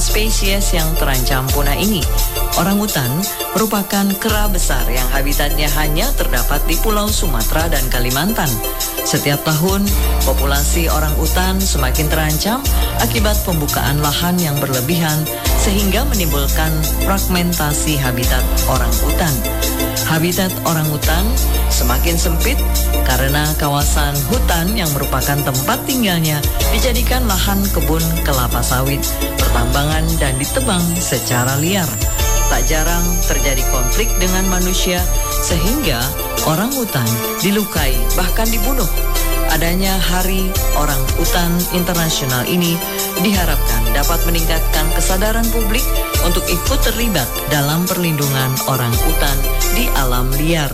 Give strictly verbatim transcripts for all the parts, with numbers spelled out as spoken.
spesies yang terancam punah ini. Orangutan merupakan kera besar yang habitatnya hanya terdapat di Pulau Sumatera dan Kalimantan. Setiap tahun, populasi orangutan semakin terancam akibat pembukaan lahan yang berlebihan sehingga menimbulkan fragmentasi habitat orangutan. Habitat orangutan semakin sempit karena kawasan hutan yang merupakan tempat tinggalnya dijadikan lahan kebun kelapa sawit, pertambangan dan ditebang secara liar. Tak jarang terjadi konflik dengan manusia sehingga orangutan dilukai bahkan dibunuh. Adanya Hari Orangutan Internasional ini diharapkan dapat meningkatkan kesadaran publik untuk ikut terlibat dalam perlindungan orangutan di alam liar.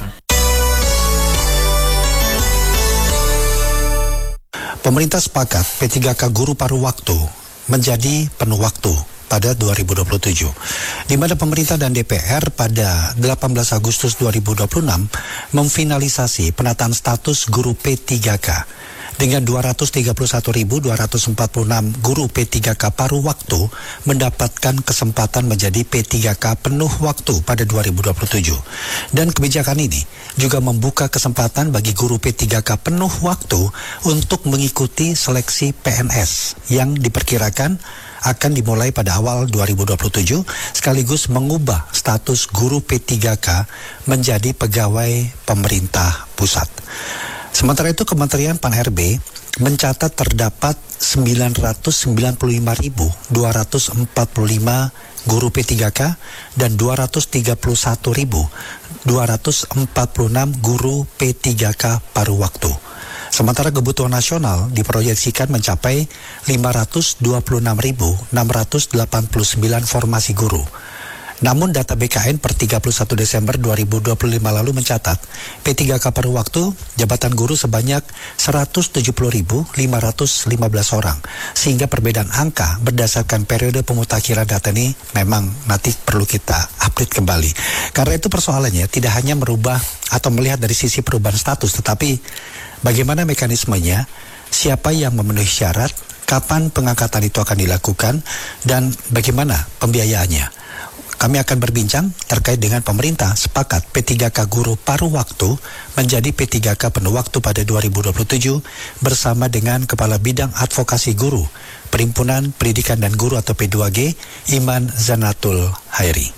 Pemerintah sepakat P tiga K guru paruh waktu menjadi penuh waktu pada dua ribu dua puluh tujuh, di mana pemerintah dan D P R pada delapan belas Agustus dua ribu dua puluh enam memfinalisasi penataan status guru P tiga K dengan dua ratus tiga puluh satu ribu dua ratus empat puluh enam guru P tiga K paruh waktu mendapatkan kesempatan menjadi P tiga K penuh waktu pada dua ribu dua puluh tujuh. Dan kebijakan ini juga membuka kesempatan bagi guru P tiga K penuh waktu untuk mengikuti seleksi P N S yang diperkirakan akan dimulai pada awal dua ribu dua puluh tujuh, sekaligus mengubah status guru P tiga K menjadi pegawai pemerintah pusat. Sementara itu, Kementerian Pan R B mencatat terdapat sembilan ratus sembilan puluh lima ribu dua ratus empat puluh lima guru P tiga K dan dua ratus tiga puluh satu ribu dua ratus empat puluh enam guru P tiga K paruh waktu. Sementara kebutuhan nasional diproyeksikan mencapai lima ratus dua puluh enam ribu enam ratus delapan puluh sembilan formasi guru. Namun data B K N per tiga puluh satu Desember dua ribu dua puluh lima lalu mencatat P tiga K paruh waktu jabatan guru sebanyak seratus tujuh puluh ribu lima ratus lima belas orang. Sehingga perbedaan angka berdasarkan periode pemutakhiran data ini memang nanti perlu kita update kembali. Karena itu persoalannya tidak hanya merubah atau melihat dari sisi perubahan status, tetapi bagaimana mekanismenya, siapa yang memenuhi syarat, kapan pengangkatan itu akan dilakukan, dan bagaimana pembiayaannya. Kami akan berbincang terkait dengan pemerintah sepakat P tiga K guru paruh waktu menjadi P tiga K penuh waktu pada dua ribu dua puluh tujuh bersama dengan Kepala Bidang Advokasi Guru Perhimpunan Pendidikan dan Guru atau P dua G, Iman Zanatul Hairi.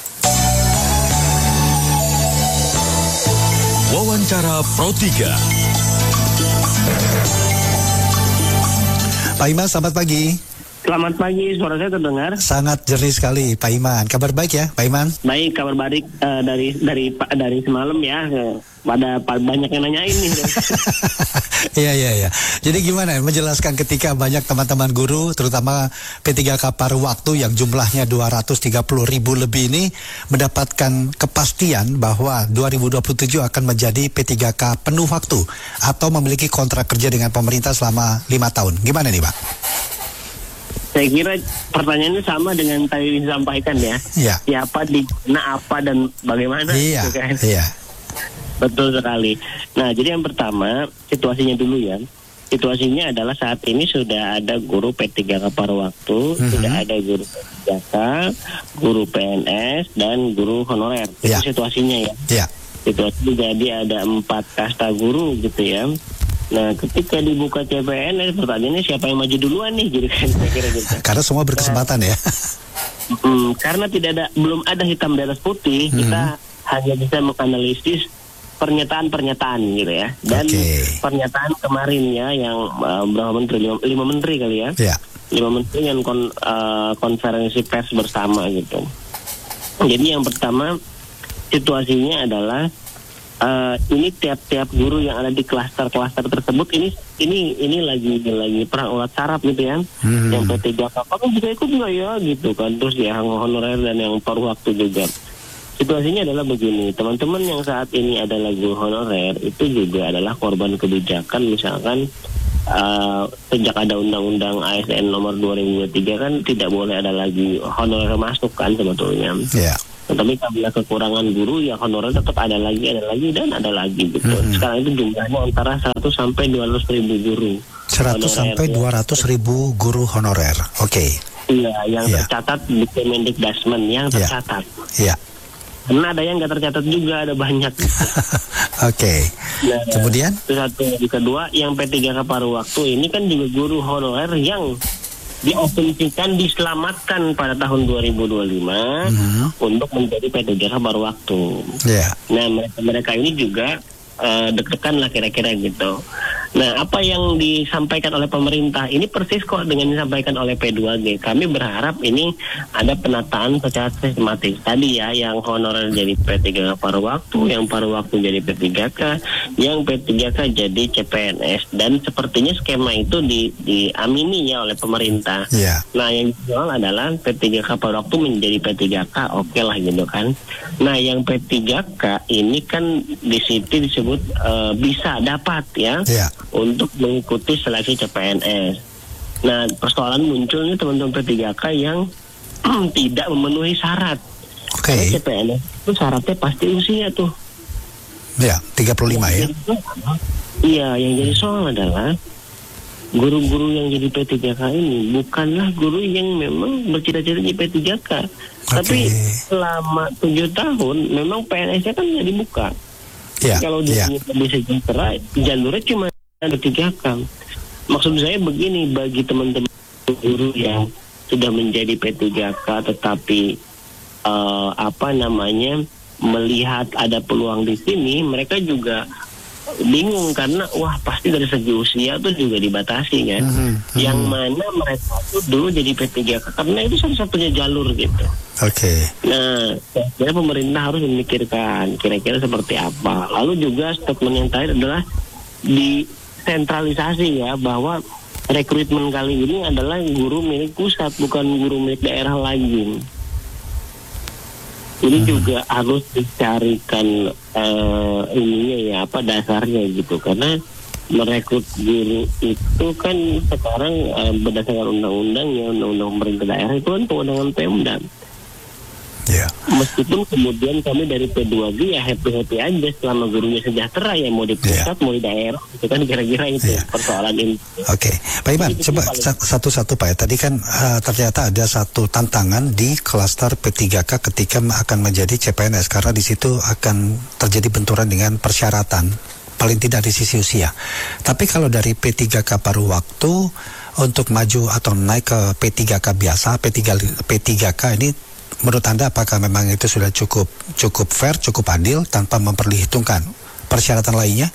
Wawancara Pro tiga. Pak Iman, selamat pagi. Selamat pagi, suara saya terdengar? Sangat jernih sekali, Pak Iman. Kabar baik ya, Pak Iman? Baik, kabar baik uh, dari dari dari semalam ya. Pada banyak yang nanyain nih. Iya, iya, iya. Jadi gimana menjelaskan ketika banyak teman-teman guru, terutama P tiga K paruh waktu yang jumlahnya dua ratus tiga puluh ribu lebih ini mendapatkan kepastian bahwa dua ribu dua puluh tujuh akan menjadi P tiga K penuh waktu atau memiliki kontrak kerja dengan pemerintah selama lima tahun. Gimana nih, Pak? Saya kira pertanyaannya sama dengan tadi disampaikan ya. Iya. Siapa, di mana, apa, dan bagaimana. Iya, gitu kan? iya. Betul sekali. Nah, jadi yang pertama, situasinya dulu ya. Situasinya adalah saat ini sudah ada guru P tiga K paruh waktu, mm-hmm. sudah ada guru P tiga K, guru P N S, dan guru honorer. Iya. Itu situasinya ya. Iya. Situasi jadi ada empat kasta guru gitu ya. Nah, ketika dibuka C P N S, pertanyaannya siapa yang maju duluan nih, gitu kan, saya kira gitu. Karena semua berkesempatan nah, ya. Hmm, karena tidak ada, belum ada hitam di atas putih, mm-hmm. kita hanya bisa menganalisis pernyataan-pernyataan gitu ya. Dan okay. pernyataan kemarin ya, yang uh, berapa menteri, lima, lima menteri kali ya, yeah. lima menteri yang kon, uh, konferensi pers bersama gitu. Jadi yang pertama, situasinya adalah Uh, ini tiap-tiap guru yang ada di klaster-klaster tersebut ini ini ini lagi lagi perang ulat sarap gitu ya. Hmm. Yang P tiga K kan juga ikut nggak ya gitu kan, terus ya yang honorer dan yang paruh waktu juga. Situasinya adalah begini, teman-teman yang saat ini adalah guru honorer itu juga adalah korban kebijakan, misalkan uh, sejak ada undang-undang A S N nomor dua ribu dua puluh tiga kan tidak boleh ada lagi honorer masuk kan sebetulnya. Iya. Yeah. Tapi karena kekurangan guru ya honorer tetap ada lagi, ada lagi dan ada lagi gitu. Mm-hmm. Sekarang itu jumlahnya antara seratus sampai dua ratus ribu guru. seratus sampai dua ratus ribu guru honorer. Oke. Okay. Iya, yang Iya. tercatat di Kemendikbudmen yang Iya. tercatat. Iya. Karena ada yang nggak tercatat juga, ada banyak. Oke. Nah, Kemudian? itu satu. Yang kedua, yang P tiga K paruh waktu ini kan juga guru honorer yang diasumsikan diselamatkan pada tahun dua ribu dua puluh lima Mhm. untuk menjadi P tiga K paruh waktu. Iya. Nah, mereka mereka ini juga uh, deg-degan lah kira-kira gitu. Nah, apa yang disampaikan oleh pemerintah ini persis kok dengan disampaikan oleh P dua G. Kami berharap ini ada penataan secara sistematis. Tadi ya, yang honorer jadi P tiga K paruh waktu, yang paruh waktu jadi P tiga K, yang P tiga K jadi C P N S. Dan sepertinya skema itu di, diamini ya oleh pemerintah. Iya. Nah, yang dijual adalah P tiga K paruh waktu menjadi P tiga K, oke lah gitu kan. Nah, yang P tiga K ini kan di situ disebut uh, bisa dapat ya. Iya. Untuk mengikuti seleksi C P N S. Nah, persoalan munculnya teman-teman P tiga K yang tidak memenuhi syarat. Oke. Karena C P N S itu syaratnya pasti usia tuh. Iya, tiga puluh lima ya. Iya, yang jadi soal adalah guru-guru yang jadi P tiga K ini bukanlah guru yang memang bercita-cita jadi P tiga K. Tapi selama tujuh tahun memang P N S-nya kan nggak dibuka. Iya. Kalau Iya. di sejahtera jalurnya cuma ada tiga K. Maksud saya begini, bagi teman-teman guru yang sudah menjadi P tiga K tetapi uh, apa namanya melihat ada peluang di sini, mereka juga bingung karena wah pasti dari segi usia tuh juga dibatasi kan. Mhm, Yang mhm. mana mereka tuh dulu jadi P tiga K karena itu satu-satunya jalur gitu. Oke. Nah, saya pemerintah harus memikirkan kira-kira seperti apa. Lalu juga statement yang terakhir adalah disentralisasi ya, bahwa rekrutmen kali ini adalah guru milik pusat, bukan guru milik daerah lagi. Ini Hmm. juga harus dicarikan uh, ininya ya, apa dasarnya gitu. Karena merekrut guru itu kan sekarang uh, berdasarkan undang-undang ya, undang-undang pemerintah daerah itu kan kewenangan Pemda. Iya. Meskipun kemudian kami dari P dua G ya happy-happy aja selama gurunya sejahtera ya, mau di pusat mau di daerah, itu kan kira-kira itu Iya. persoalan ini. Oke, Pak Iman, Itu coba paling- sa- satu-satu Pak ya. Tadi kan uh, ternyata ada satu tantangan di klaster P tiga K ketika akan menjadi C P N S karena di situ akan terjadi benturan dengan persyaratan, paling tidak di sisi usia. Tapi kalau dari P tiga K paruh waktu untuk maju atau naik ke P tiga K biasa, P tiga P tiga K ini menurut Anda apakah memang itu sudah cukup cukup fair, cukup adil tanpa memperhitungkan persyaratan lainnya?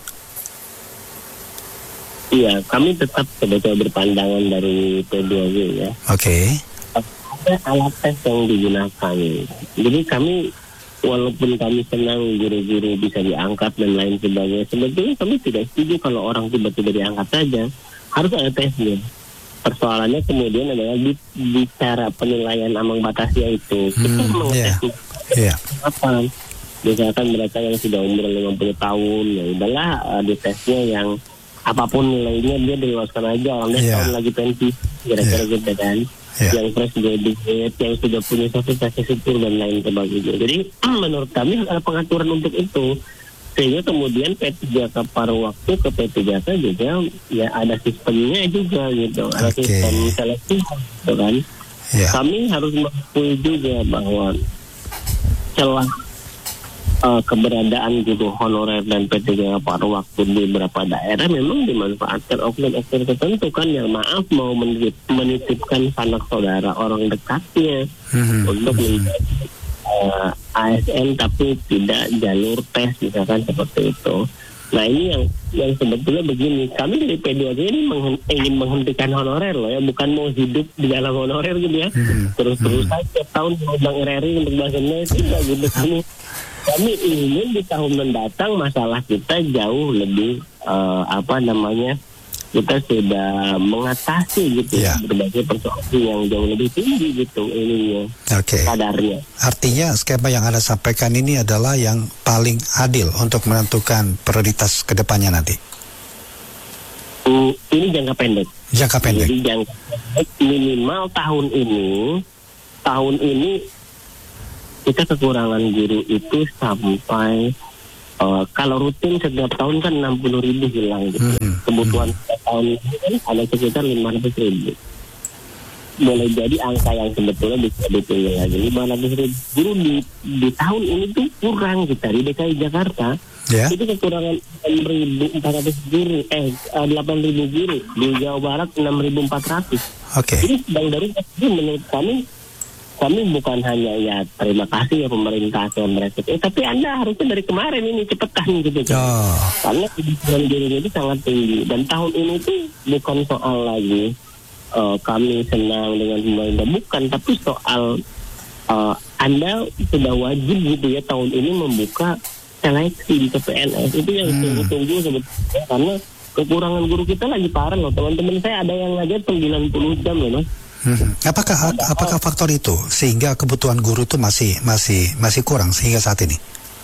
Iya, kami tetap sebetulnya berpandangan dari P dua G ya. Oke. Ada alat tes yang digunakan. Jadi kami walaupun kami senang guru-guru bisa diangkat dan lain sebagainya, sebetulnya kami tidak setuju kalau orang tiba-tiba diangkat saja. Harus ada tesnya. Persoalannya kemudian adalah di, di cara penilaian ambang batasnya itu. Kita Hmm, mengetes Iya. apa? Misalkan mereka yang sudah umur lima puluh tahun, ya udahlah uh, di tesnya yang apapun nilainya dia diloloskan aja, orangnya Iya. tahun lagi pensi, kira-kira Iya. gitu kan. Iya. Yang fresh graduate, yang sudah punya sertifikasi sipil dan lain sebagainya. Jadi menurut kami ada pengaturan untuk itu. Sehingga kemudian P tiga K paruh waktu ke P tiga K juga ya ada sistemnya juga gitu. Ada Oke. sistem seleksi gitu kan. Iya. Kami harus mengakui juga bahwa celah uh, keberadaan guru honorer dan P tiga K paruh waktu di beberapa daerah memang dimanfaatkan oknum-oknum tertentu kan, yang maaf mau menitip, menitipkan sanak saudara orang dekatnya Mhm. untuk menjadi uh, A S N tapi tidak jalur tes misalkan seperti itu. Nah ini yang yang sebetulnya begini, kami dari P dua G ini menghen- ingin menghentikan honorer loh ya, bukan mau hidup di dalam honorer gitu ya. Hmm. Terus-terus saja tahun Bang R R I untuk bahasa Indonesia itu nggak gitu. Kami kami ingin di tahun mendatang masalah kita jauh lebih uh, apa namanya, kita sudah mengatasi gitu Ya. ya berbagai persoalan yang jauh lebih tinggi gitu ininya Oke. kadarnya. Artinya skema yang Anda sampaikan ini adalah yang paling adil untuk menentukan prioritas ke depannya nanti. Hmm, ini jangka pendek. Jangka pendek. Jadi jangka pendek minimal tahun ini, tahun ini kita kekurangan guru itu sampai uh, kalau rutin setiap tahun kan enam puluh ribu hilang gitu. Hmm, Kebutuhan setiap tahun ini kan ada sekitar lima ratus ribu. boleh jadi angka yang sebetulnya bisa ditinggal lagi. lima ratus ribu guru di, di tahun ini tuh kurang kita di D K I Jakarta. Ya. Itu kekurangan enam ribu empat ratus guru, eh delapan ribu guru, di Jawa Barat enam ribu empat ratus. Oke. Ini sedang dari menurut kami, kami bukan hanya ya terima kasih ya pemerintah yang merekrut, eh, tapi Anda harusnya dari kemarin ini cepetan gitu. Oh. Karena kebutuhan gurunya itu sangat tinggi dan tahun ini tuh bukan soal lagi uh, kami senang dengan pemerintah, bukan, tapi soal uh, Anda sudah wajib gitu ya tahun ini membuka seleksi di P N S. Itu yang hmm. tunggu-tunggu sebetulnya, karena kekurangan guru kita lagi parah loh. Teman-teman saya ada yang ngajar sembilan puluh jam loh, Mas. Hmm. Apakah apakah faktor itu sehingga kebutuhan guru itu masih masih masih kurang sehingga saat ini?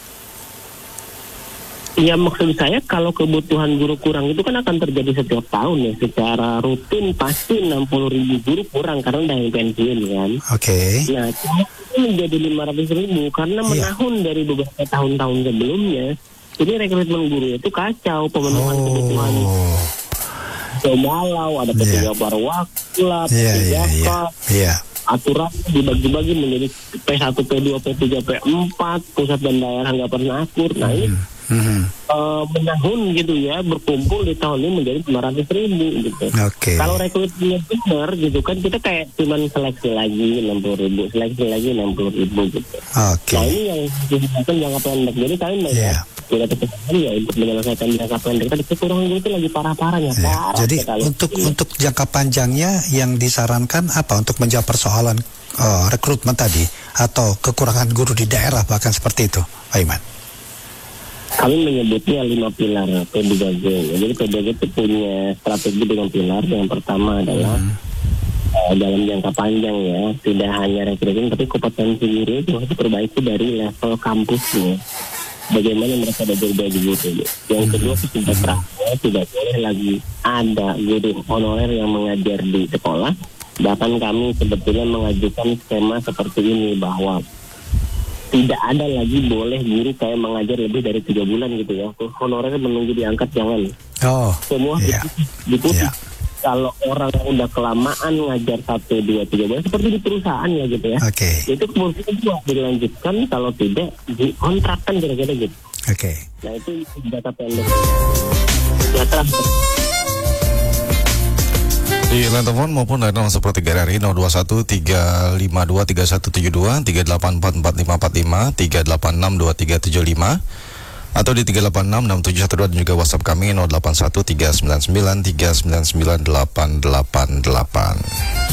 Ya maksud saya kalau kebutuhan guru kurang itu kan akan terjadi setiap tahun ya. Secara rutin pasti enam puluh ribu guru kurang karena ada yang pensiun kan. Oke. Okay. Nah ini menjadi lima ratus ribu karena yeah. menahun dari beberapa tahun-tahun sebelumnya. Jadi rekrutmen guru itu kacau, pemenuhan oh. kebutuhan galau, ada P tiga yeah. baru waktu lah, P tiga yeah, yeah, yeah. yeah. aturan dibagi-bagi menjadi P satu, P dua, P tiga, P empat, pusat dan daerah nggak pernah akur. Nah ini mm-hmm. uh, menahun gitu ya, berkumpul di tahun ini menjadi lima ratus ribu gitu. Okay. Kalau rekrutmennya benar gitu kan, kita kayak cuman seleksi lagi enam puluh ribu, seleksi lagi enam puluh ribu gitu. Okay. Nah ini yang disebutkan jangka pendek. Jadi kami melihat tidak terkesan ya untuk menyelesaikan jangka pendek. Tadi kekurangan itu lagi parah-parahnya. Yeah. Parah Jadi sekali. untuk yeah. untuk jangka panjangnya yang disarankan apa untuk menjawab persoalan uh, rekrutmen tadi atau kekurangan guru di daerah bahkan seperti itu, Pak Iman? Kami menyebutnya lima pilar P tiga G. Jadi P tiga G itu punya strategi dengan pilar. Yang pertama adalah hmm. uh, dalam jangka panjang ya, tidak hanya recruiting tapi kompetensi guru itu harus diperbaiki dari level kampusnya. Bagaimana mereka belajar belajar guru. Yang kedua itu tidak terakhir, tidak boleh lagi ada guru honorer yang mengajar di sekolah. Bahkan kami sebetulnya mengajukan skema seperti ini bahwa tidak ada lagi boleh guru kayak mengajar lebih dari tiga bulan gitu ya. Honorer menunggu diangkat jangan. Oh, semua yeah. diputus. Yeah. Kalau orang udah kelamaan ngajar satu, dua, tiga bulan seperti di perusahaan ya gitu ya. Okay. Itu kemudian juga dilanjutkan, kalau tidak dikontrakkan kira-kira gitu. Oke. Okay. Nah itu data pendek. Data di line telepon maupun line langsung seperti tiga R I nol dua satu tiga lima dua tiga satu tujuh dua, tiga delapan empat empat lima empat lima, tiga delapan enam dua tiga tujuh lima, atau di tiga delapan enam enam tujuh satu dua, dan juga WhatsApp kami nol delapan satu tiga sembilan sembilan tiga sembilan sembilan delapan delapan delapan.